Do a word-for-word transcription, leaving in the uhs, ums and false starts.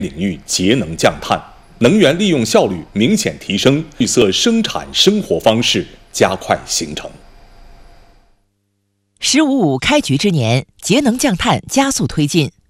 领域节能降碳，能源利用效率明显提升，绿色生产生活方式加快形成。 十五五开局之年，节能降碳加速推进。